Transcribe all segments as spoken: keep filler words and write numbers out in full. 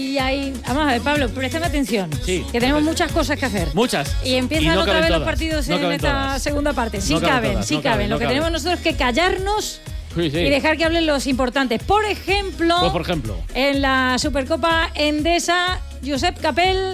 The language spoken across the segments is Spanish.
y ahí... Vamos a ver, Pablo, préstame atención. Sí. Que tenemos muchas cosas que hacer. Muchas. Y empiezan y no otra vez todas. los partidos no en esta todas. segunda parte. Sí no caben, todas, sí no caben. caben, Lo no que caben. tenemos nosotros es que callarnos Sí, sí. y dejar que hablen los importantes. Por ejemplo, Pues por ejemplo. en la Supercopa Endesa, Josep Capel,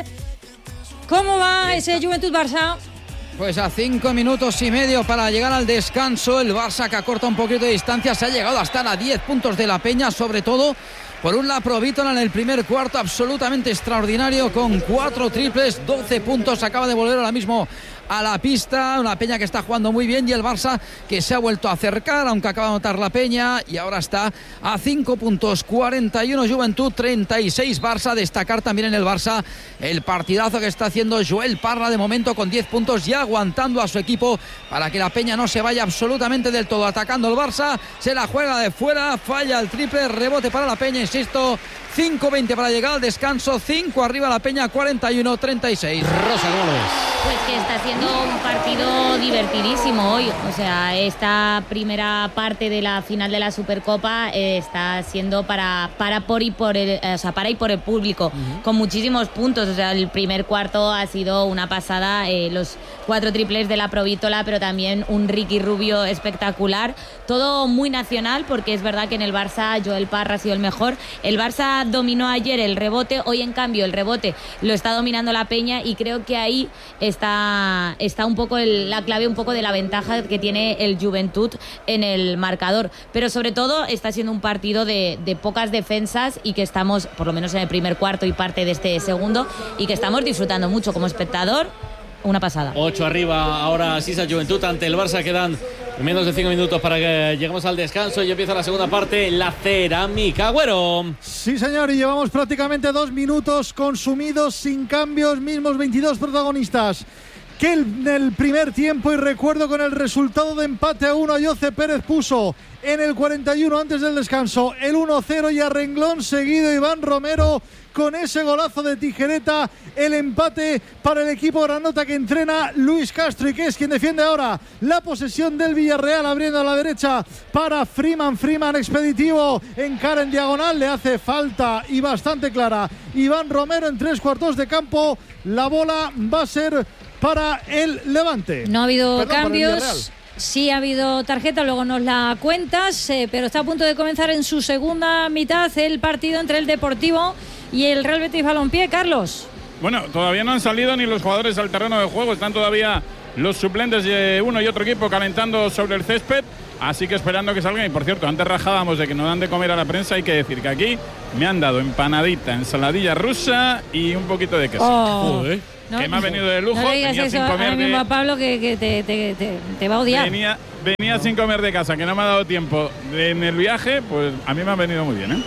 ¿cómo va ese Juventud-Barça? Pues a cinco minutos y medio para llegar al descanso, el Barça que acorta un poquito de distancia, se ha llegado hasta a diez puntos de la Peña, sobre todo por un La Provítola en el primer cuarto absolutamente extraordinario con cuatro triples, doce puntos, acaba de volver ahora mismo a la pista, una Peña que está jugando muy bien y el Barça que se ha vuelto a acercar, aunque acaba de anotar la Peña y ahora está a cinco puntos, cuarenta y uno Juventud, treinta y seis Barça. Destacar también en el Barça el partidazo que está haciendo Joel Parra de momento con diez puntos y aguantando a su equipo para que la Peña no se vaya absolutamente del todo, atacando el Barça, se la juega de fuera, falla el triple, rebote para la Peña, insisto, cinco veinte para llegar al descanso, cinco arriba la Peña, cuarenta y uno treinta y seis. Rosa, ¿cómo lo ves? Pues que está siendo un partido divertidísimo hoy. O sea, esta primera parte de la final de la Supercopa eh, está siendo para, para por y por el, o sea, para y por el público, uh-huh. con muchísimos puntos. O sea, el primer cuarto ha sido una pasada, eh, los cuatro triples de La Provítola, pero también un Ricky Rubio espectacular. Todo muy nacional, porque es verdad que en el Barça Joel Parra ha sido el mejor. El Barça dominó ayer el rebote, hoy en cambio el rebote lo está dominando la Peña y creo que ahí está, está un poco el, la clave un poco de la ventaja que tiene el Juventud en el marcador, pero sobre todo está siendo un partido de, de pocas defensas y que estamos, por lo menos en el primer cuarto y parte de este segundo, y que estamos disfrutando mucho como espectador. Una pasada. ocho arriba ahora Sisa Juventud ante el Barça, quedan menos de cinco minutos para que lleguemos al descanso y empieza la segunda parte, la Cerámica. Agüero. Sí, señor, y llevamos prácticamente dos minutos consumidos sin cambios, mismos veintidós protagonistas que en el primer tiempo, y recuerdo con el resultado de empate a uno, Jose Pérez puso en el cuarenta y uno antes del descanso el uno cero y a renglón seguido Iván Romero con ese golazo de tijereta, el empate para el equipo granota que entrena Luis Castro y que es quien defiende ahora la posesión del Villarreal, abriendo a la derecha para Freeman, Freeman expeditivo, encara en diagonal, le hace falta y bastante clara Iván Romero en tres cuartos de campo, la bola va a ser para el Levante. No ha habido Perdón, cambios. Sí ha habido tarjeta, luego nos la cuentas, eh, pero está a punto de comenzar en su segunda mitad el partido entre el Deportivo y el Real Betis Balompié. Carlos. Bueno, todavía no han salido ni los jugadores al terreno de juego, están todavía los suplentes de uno y otro equipo calentando sobre el césped, así que esperando que salgan. Y por cierto, antes rajábamos de que no dan de comer a la prensa, hay que decir que aquí me han dado empanadita, ensaladilla rusa y un poquito de queso. Oh. Joder. No, que me ha venido de lujo. No le digas venía eso sin comer ahora mismo de... a Pablo que, que te, te, te, te va a odiar. Venía, venía sin comer de casa, que no me ha dado tiempo de, en el viaje, pues a mí me ha venido muy bien, ¿eh?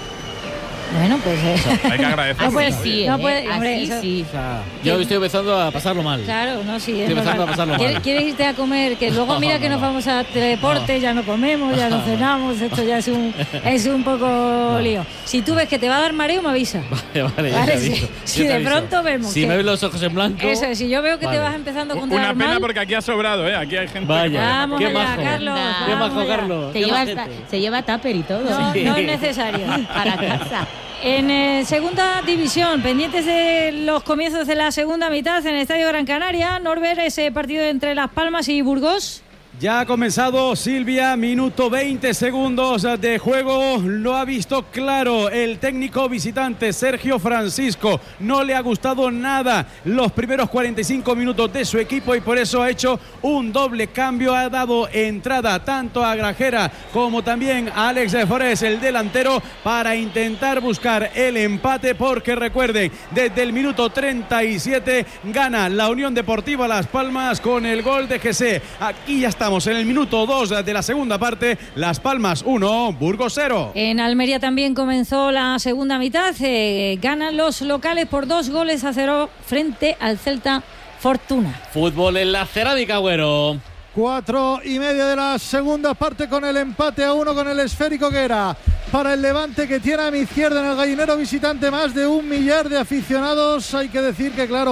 Bueno, pues eh. O sea, hay que agradecer. No puede, sí, no eh, puede, hombre, así eso, sí. O sea, yo estoy empezando a pasarlo mal. Claro, no, sí. Estoy empezando a pasarlo mal. ¿Quieres, ¿Quieres irte a comer? Que luego No, mira no, que nos no. vamos a teledeporte, no. ya no comemos, ya no cenamos, esto ya es un, es un poco no. lío. Si tú ves que te va a dar mareo, me avisa. Vale, vale, ¿Vale? ya te aviso. Si, si Yo te de aviso. pronto vemos. Si que, me ves los ojos en blanco. Eso, si yo veo que vale. te vas empezando a Una contar pena mal. porque aquí ha sobrado, ¿eh? Aquí hay gente. Vaya. que- Vamos Qué allá, majo. Carlos. Qué vamos majo, allá. Carlos. Se Qué lleva, majete. hasta- se lleva tupper y todo. No, Sí. no es necesario. Para casa. En eh, segunda división, pendientes de los comienzos de la segunda mitad en el Estadio Gran Canaria, Norbert, ese partido entre Las Palmas y Burgos. Ya ha comenzado, Silvia, minuto veinte segundos de juego, lo ha visto claro el técnico visitante Sergio Francisco, no le ha gustado nada los primeros cuarenta y cinco minutos de su equipo y por eso ha hecho un doble cambio, ha dado entrada tanto a Grajera como también a Alex Forés, el delantero, para intentar buscar el empate, porque recuerden, desde el minuto treinta y siete gana la Unión Deportiva Las Palmas con el gol de Jesse. Aquí ya está. En el minuto dos de la segunda parte, Las Palmas uno, Burgos cero. En Almería también comenzó la segunda mitad, eh, ganan los locales por dos goles a cero frente al Celta Fortuna. Fútbol en la Cerámica, Agüero. Cuatro y media de la segunda parte con el empate a uno con el esférico que era para el Levante, que tiene a mi izquierda en el gallinero visitante más de un millar de aficionados. Hay que decir que, claro,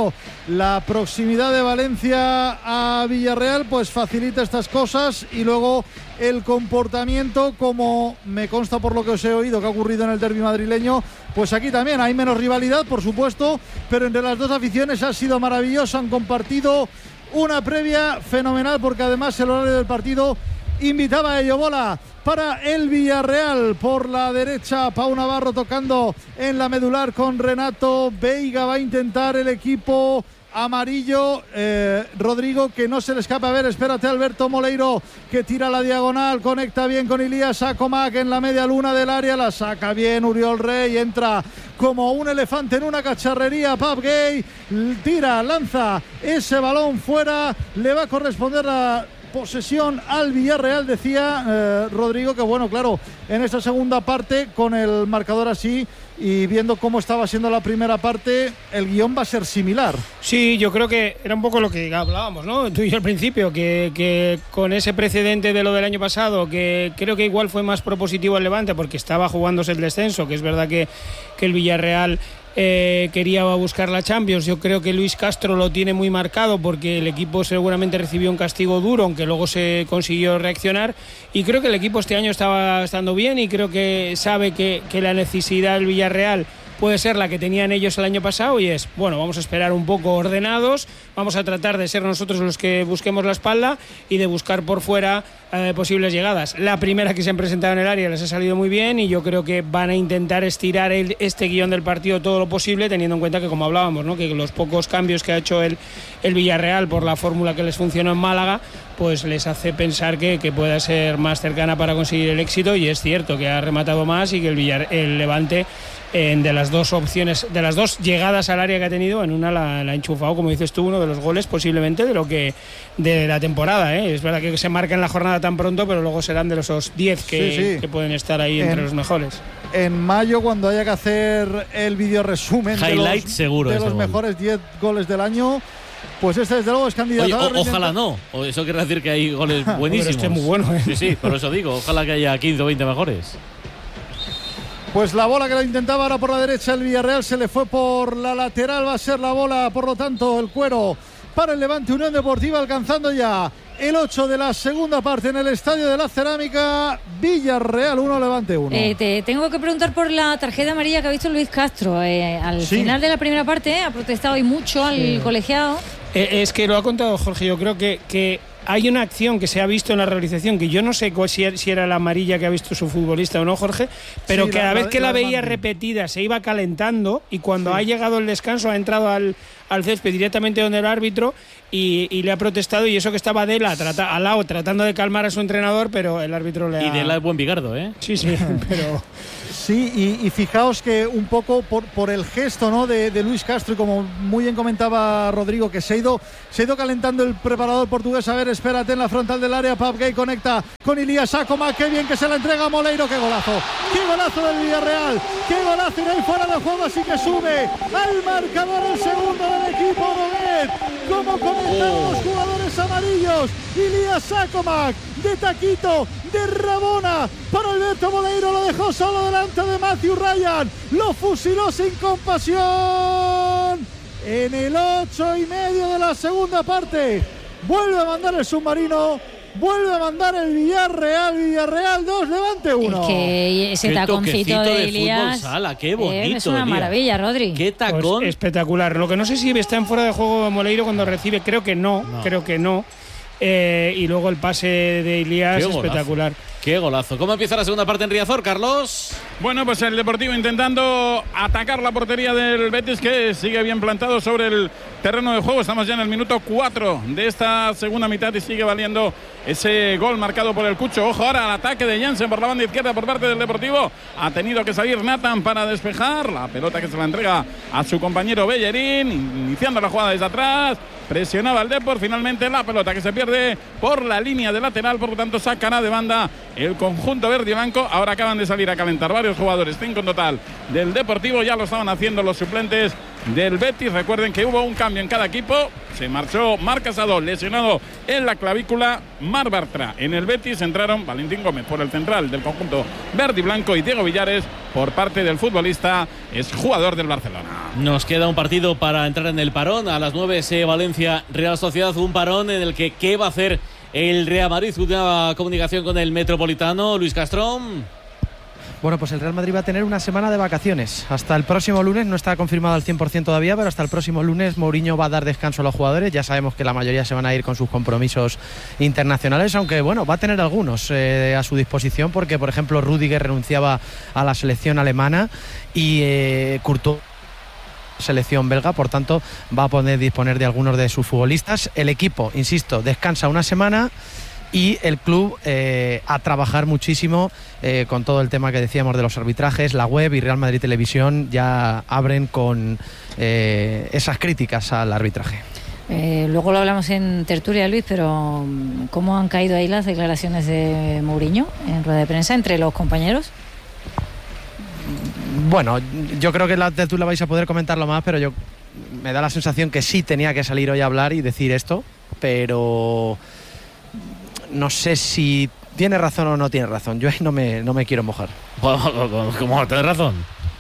La proximidad de Valencia a Villarreal pues facilita estas cosas, y luego el comportamiento, como me consta por lo que os he oído que ha ocurrido en el derbi madrileño, pues aquí también hay menos rivalidad, por supuesto, pero entre las dos aficiones ha sido maravilloso. Han compartido una previa fenomenal, porque además el horario del partido invitaba a ello. Bola para el Villarreal por la derecha, Pau Navarro tocando en la medular con Renato Veiga. Va a intentar el equipo amarillo, eh, Rodrigo, que no se le escapa. A ver, espérate, Alberto Moleiro, que tira la diagonal, conecta bien con Ilías Akomak en la media luna del área, la saca bien Uriol Rey, entra como un elefante en una cacharrería Pape Gay, tira, lanza ese balón fuera, le va a corresponder la posesión al Villarreal. Decía eh, Rodrigo que bueno, claro, en esta segunda parte, con el marcador así y viendo cómo estaba siendo la primera parte, el guión va a ser similar. Sí, yo creo que era un poco lo que hablábamos, ¿no? Tú y yo al principio, que, que con ese precedente de lo del año pasado, que creo que igual fue más propositivo el Levante porque estaba jugándose el descenso, que es verdad que, que el Villarreal Eh, quería buscar la Champions. Yo creo que Luis Castro lo tiene muy marcado porque el equipo seguramente recibió un castigo duro, aunque luego se consiguió reaccionar, y creo que el equipo este año estaba estando bien, y creo que sabe que, que la necesidad del Villarreal puede ser la que tenían ellos el año pasado, y es, bueno, vamos a esperar un poco ordenados, vamos a tratar de ser nosotros los que busquemos la espalda y de buscar por fuera eh, posibles llegadas. La primera que se han presentado en el área les ha salido muy bien, y yo creo que van a intentar estirar el, este guión del partido todo lo posible, teniendo en cuenta que, como hablábamos, ¿no?, que los pocos cambios que ha hecho el, el Villarreal por la fórmula que les funcionó en Málaga, pues les hace pensar que, que pueda ser más cercana para conseguir el éxito, y es cierto que ha rematado más y que el, Villar, el Levante, en de las dos opciones, de las dos llegadas al área que ha tenido, en una la, la ha enchufado, como dices tú, uno de los goles posiblemente de lo que de la temporada, ¿eh? Es verdad que se marca en la jornada tan pronto, pero luego serán de los diez que, sí, sí. que pueden estar ahí en, entre los mejores. En mayo, cuando haya que hacer el vídeo resumen highlight, de los, seguro, de los mejores diez goles del año, pues este desde luego es candidato. Oye, o, ojalá no, o eso quiere decir que hay goles buenísimos. Pero este es muy bueno, ¿eh? Sí, sí, por eso digo, ojalá que haya quince o veinte mejores. Pues la bola que la intentaba ahora por la derecha el Villarreal se le fue por la lateral. Va a ser la bola, por lo tanto, el cuero para el Levante Unión Deportiva, alcanzando ya el ocho de la segunda parte en el Estadio de la Cerámica. Villarreal uno, Levante uno. Eh, te tengo que preguntar por la tarjeta amarilla que ha visto Luis Castro. Eh, al sí. final de la primera parte eh, ha protestado y mucho al sí. colegiado. Eh, es que lo ha contado Jorge, yo creo que... que... hay una acción que se ha visto en la realización, que yo no sé cuál, si, era, si era la amarilla que ha visto su futbolista o no, Jorge, pero sí, cada la, vez que la, la veía repetida se iba calentando, y cuando sí. ha llegado el descanso ha entrado al, al césped directamente donde el árbitro y, y le ha protestado, y eso que estaba Dela trata, al lado tratando de calmar a su entrenador, pero el árbitro le ha... Y Dela es buen bigardo, ¿eh? Sí, sí, pero... Sí, y, y fijaos que un poco por, por el gesto, ¿no?, de, de Luis Castro, y como muy bien comentaba Rodrigo, que se ha ido se ha ido calentando el preparador portugués. A ver, espérate, en la frontal del área, Pape Gay conecta con Ilías Akomak, qué bien que se la entrega a Moleiro, qué golazo, qué golazo del Villarreal, qué golazo, y no hay fuera de juego, así que sube al marcador el segundo del equipo Roguet. Como comentaron los jugadores amarillos, Ilías Akomak de taquito, de rabona para Alberto Moleiro, lo dejó solo delante de Matthew Ryan, lo fusiló sin compasión en el ocho y medio de la segunda parte. Vuelve a mandar el submarino, vuelve a mandar el Villarreal. Villarreal dos, Levante uno. Es que ese qué taconcito de, de Ilías sala, qué bonito, eh, es una tío. maravilla, Rodri. Qué tacón. Pues espectacular. Lo que no sé si está en fuera de juego Moleiro cuando recibe, creo que no, no. creo que no. Eh, y luego el pase de Ilías, espectacular. Qué golazo. ¿Cómo empieza la segunda parte en Riazor, Carlos? Bueno, pues el Deportivo intentando atacar la portería del Betis, que sigue bien plantado sobre el terreno de juego. Estamos ya en el minuto cuatro de esta segunda mitad y sigue valiendo ese gol marcado por el Cucho. Ojo ahora al ataque de Jansen por la banda izquierda por parte del Deportivo. Ha tenido que salir Nathan para despejar la pelota, que se la entrega a su compañero Bellerín, iniciando la jugada desde atrás. Presionaba el Depor, finalmente la pelota que se pierde por la línea de lateral, por lo tanto sacará de banda el conjunto verde y blanco. Ahora acaban de salir a calentar varios jugadores, cinco en total del Deportivo. Ya lo estaban haciendo los suplentes del Betis. Recuerden que hubo un cambio en cada equipo. Se marchó Marc Casado, lesionado en la clavícula. Marc Bartra en el Betis. Entraron Valentín Gómez por el central del conjunto verde y blanco y Diego Villares por parte del futbolista, es jugador del Barcelona. Nos queda un partido para entrar en el parón. A las nueve se Valencia Real Sociedad, un parón en el que ¿qué va a hacer el Real Madrid? Una comunicación con el Metropolitano, Luis Castro. Bueno, pues el Real Madrid va a tener una semana de vacaciones. Hasta el próximo lunes, no está confirmado al cien por ciento todavía, pero hasta el próximo lunes Mourinho va a dar descanso a los jugadores. Ya sabemos que la mayoría se van a ir con sus compromisos internacionales, aunque bueno, va a tener algunos eh, a su disposición, porque por ejemplo Rüdiger renunciaba a la selección alemana y eh, Courtois selección belga, por tanto va a poder disponer de algunos de sus futbolistas. El equipo, insisto, descansa una semana y el club eh, a trabajar muchísimo eh, con todo el tema que decíamos de los arbitrajes. La web y Real Madrid Televisión ya abren con eh, esas críticas al arbitraje. Eh, luego lo hablamos en tertulia, Luis, pero ¿cómo han caído ahí las declaraciones de Mourinho en rueda de prensa entre los compañeros? Bueno, yo creo que en la tertulia vais a poder comentarlo más, pero yo me da la sensación que sí tenía que salir hoy a hablar y decir esto, pero no sé si tiene razón o no tiene razón. Yo ahí no me, no me quiero mojar. ¿Cómo? ¿Tienes razón?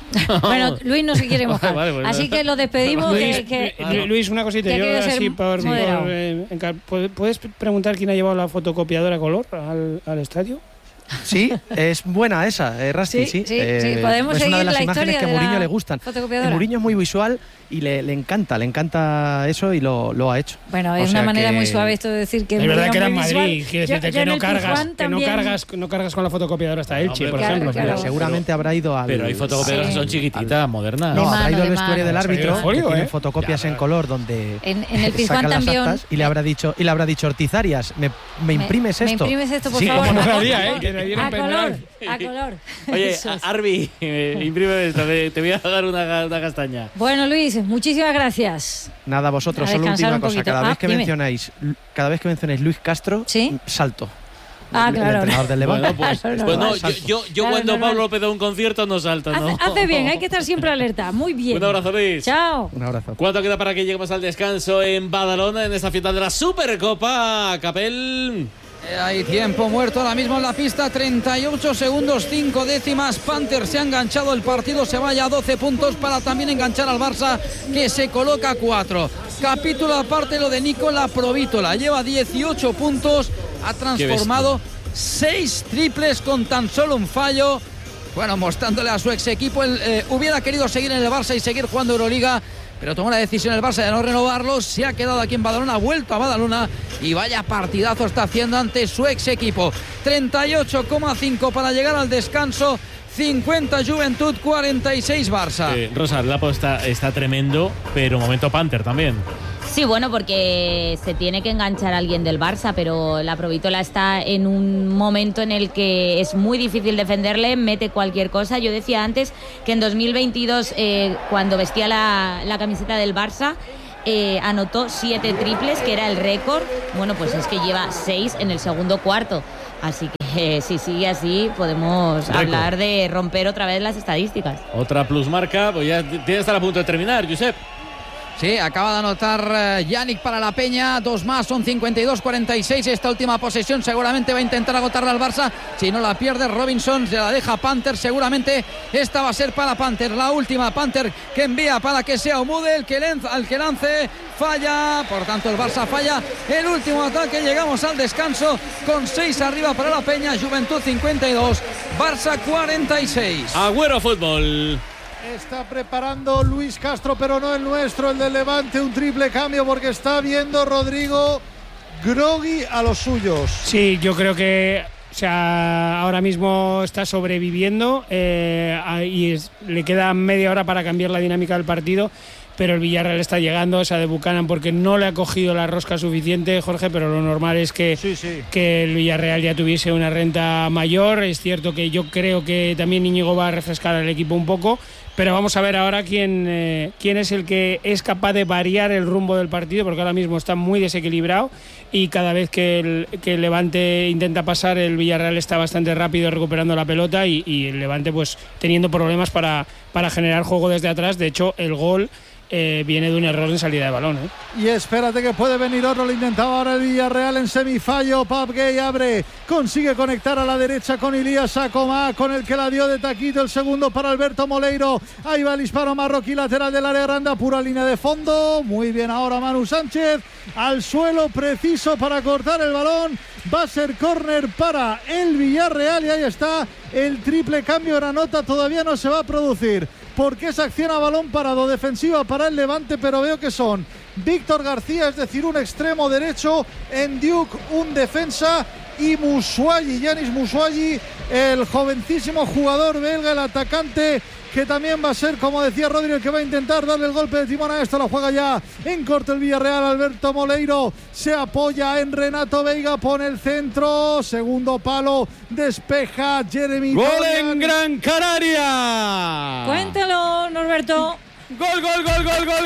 Bueno, Luis no se quiere mojar, vale, pues así que lo despedimos. Luis, que, que, Luis una cosita, yo así por, por, eh, ¿puedes preguntar quién ha llevado la fotocopiadora color al, al estadio? Sí, es buena esa, eh, Rasti, sí. Sí, sí, eh, sí. Podemos es seguir una de las la imágenes historia que a de Mourinho la le gustan. fotocopiadora. Mourinho es muy visual y le, le encanta, le encanta eso y lo, lo ha hecho. Bueno, es una manera que... muy suave esto de decir que es verdad que era en Madrid, quiere decirte que, no cargas, que no cargas, no cargas con la fotocopiadora hasta Elche, no, por claro, ejemplo. claro. Pero seguramente habrá ido al... Pero hay fotocopiadoras sí. que son chiquititas, al... modernas. No, de habrá mano, ido al vestuario del árbitro, folio, que tiene ¿eh? fotocopias ya, en color donde en, en el Pizjuán también y le habrá dicho y le habrá dicho Ortiz Arias, me, me imprimes me, esto. Me imprimes esto, por sí, favor. Como no había, ¿eh? Que le a color, a color. Oye, Arbi, eh, imprime esto, te, te voy a dar una, una castaña. Bueno, Luis, muchísimas gracias. Nada, vosotros, solo última cosa, cada ah, vez que dime. mencionáis, cada vez que mencionáis Luis Castro, ¿sí? salto. Ah, el, claro. el entrenador del Levante. Bueno, pues, Claro, pues no, normal. yo, yo, yo Claro, cuando normal. Pablo López da un concierto no salto, ¿no? Hace, hace bien, hay que estar siempre alerta. Muy bien. Un abrazo, Luis. Chao. Un abrazo. ¿Cuánto queda para que lleguemos al descanso en Badalona en esta final de la Supercopa, Capel? Hay tiempo muerto ahora mismo en la pista, treinta y ocho segundos, cinco décimas. Panther se ha enganchado, el partido se vaya a doce puntos para también enganchar al Barça, que se coloca a cuatro. Capítulo aparte lo de Nicola Provítola, lleva dieciocho puntos, ha transformado seis triples con tan solo un fallo. Bueno, mostrándole a su ex equipo, él eh, hubiera querido seguir en el Barça y seguir jugando Euroliga, pero tomó la decisión el Barça de no renovarlo, se ha quedado aquí en Badalona, ha vuelto a Badalona y vaya partidazo está haciendo ante su ex equipo. treinta y ocho coma cinco para llegar al descanso, cincuenta Juventud, cuarenta y seis Barça. Eh, Rosa, el Lapo está, está tremendo, pero momento Panther también. Sí, bueno, porque se tiene que enganchar a alguien del Barça, pero la Provítola está en un momento en el que es muy difícil defenderle, mete cualquier cosa. Yo decía antes que en dos mil veintidós, eh, cuando vestía la, la camiseta del Barça, eh, anotó siete triples, que era el récord. Bueno, pues es que lleva seis en el segundo cuarto. Así que eh, si sigue así, podemos Récord. hablar de romper otra vez las estadísticas. Otra plusmarca, pues ya tiene que estar a punto de terminar, Josep. Sí, acaba de anotar Yannick para la Peña, dos más, son cincuenta y dos cuarenta y seis. Esta última posesión seguramente va a intentar agotarla al Barça, si no la pierde Robinson, se la deja Panther, seguramente esta va a ser para Panther, la última. Panther que envía para que sea Omude el que, lenza, el que lance, falla, por tanto el Barça falla el último ataque. Llegamos al descanso con seis arriba para la Peña, Juventud cincuenta y dos, Barça cuarenta y seis. Agüero Fútbol. Está preparando Luis Castro, pero no el nuestro, el del Levante, un triple cambio porque está viendo Rodrigo groggy a los suyos. Sí, yo creo que o sea, ahora mismo está sobreviviendo eh, y es, le queda media hora para cambiar la dinámica del partido, pero el Villarreal está llegando, esa de Buchanan, porque no le ha cogido la rosca suficiente, Jorge, pero lo normal es que, sí, sí. que el Villarreal ya tuviese una renta mayor. Es cierto que yo creo que también Íñigo va a refrescar al equipo un poco, pero vamos a ver ahora quién, eh, quién es el que es capaz de variar el rumbo del partido, porque ahora mismo está muy desequilibrado y cada vez que el, que el Levante intenta pasar, el Villarreal está bastante rápido recuperando la pelota y, y el Levante pues teniendo problemas para, para generar juego desde atrás. De hecho, el gol Eh, viene de un error en salida de balón, ¿eh? Y espérate que puede venir otro, lo intentaba ahora el Villarreal en semifallo. Pap Gay abre, consigue conectar a la derecha con Ilías Acomá, con el que la dio de taquito, el segundo para Alberto Moleiro. Ahí va el disparo marroquí, lateral del área grande, pura línea de fondo. Muy bien ahora Manu Sánchez, al suelo, preciso para cortar el balón. Va a ser córner para el Villarreal y ahí está el triple cambio de la nota. Todavía no se va a producir porque es acción a balón parado, defensiva para el Levante, pero veo que son Víctor García, es decir, un extremo derecho, Ndiuk, un defensa, y Moussouayi, Yanis Moussouayi, el jovencísimo jugador belga, el atacante, que también va a ser, como decía Rodri, el que va a intentar darle el golpe de timón a esto. Lo juega ya en corto el Villarreal. Alberto Moleiro se apoya en Renato Veiga, pone el centro, segundo palo, despeja Jeremy ¡Gol Dorian. en Gran Canaria! Cuéntalo, Norberto. Gol, gol, gol, gol, gol,